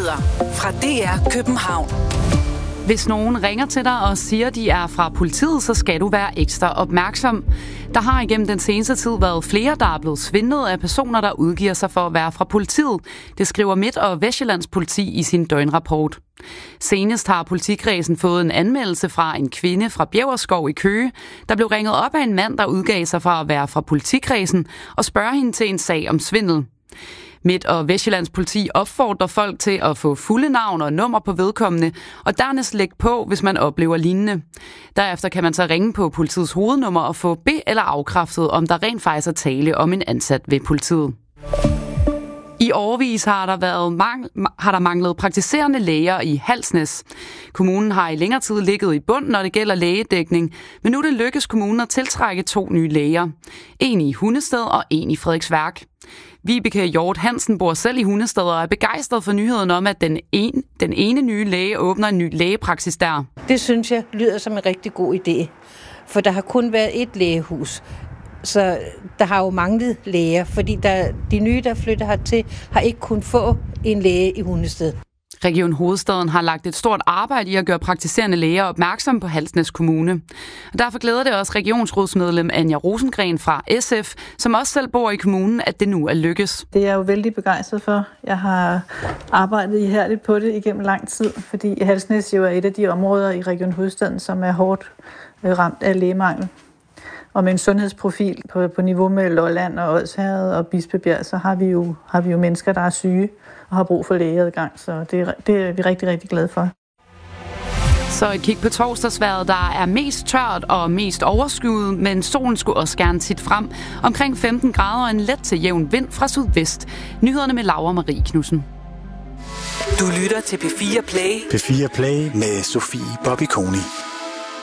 Nyheder fra DR København. Hvis nogen ringer til dig og siger, de er fra politiet, så skal du være ekstra opmærksom. Der har igennem den seneste tid været flere, der er blevet svindlet af personer, der udgiver sig for at være fra politiet. Det skriver Midt- og Vestsjællands politi i sin døgnrapport. Senest har politikredsen fået en anmeldelse fra en kvinde fra Bjæverskov i Køge, der blev ringet op af en mand, der udgav sig for at være fra politikredsen og spørger hende til en sag om svindel. Midt- og Vestsjællands politi opfordrer folk til at få fulde navn og nummer på vedkommende, og dernæst lægge på, hvis man oplever lignende. Derefter kan man så ringe på politiets hovednummer og få be- eller afkræftet, om der rent faktisk er tale om en ansat ved politiet. I årevis har der manglet praktiserende læger i Halsnæs. Kommunen har i længere tid ligget i bund, når det gælder lægedækning, men nu er det lykkedes kommunen at tiltrække 2 nye læger. En i Hundested og en i Frederiksværk. Vibeke Hjort Hansen bor selv i Hundested og er begejstret for nyheden om, at den ene nye læge åbner en ny lægepraksis der. Det synes jeg lyder som en rigtig god idé, for der har kun været et lægehus. Så der har jo manglet læger, fordi de nye, der flytter hertil, har ikke kunnet få en læge i Hundested. Region Hovedstaden har lagt et stort arbejde i at gøre praktiserende læger opmærksom på Halsnæs Kommune. Og derfor glæder det også regionsrådsmedlem Anja Rosengren fra SF, som også selv bor i kommunen, at det nu er lykkes. Det er jeg jo vældig begejstret for. Jeg har arbejdet ihærdigt på det igennem lang tid, fordi Halsnæs jo er et af de områder i Region Hovedstaden, som er hårdt ramt af lægemangel. Og med en sundhedsprofil på niveau med Lolland og Odsherred og Bispebjerg, så har vi jo mennesker, der er syge og har brug for lægeadgang. Så det er vi rigtig, rigtig glade for. Så et kig på torsdagsvejret, der er mest tørt og mest overskyet, men solen skulle også gerne tit frem. Omkring 15 grader og en let til jævn vind fra sydvest. Nyhederne med Laura Marie Knudsen. Du lytter til P4 Play. P4 Play med Sofie Bobby Koni.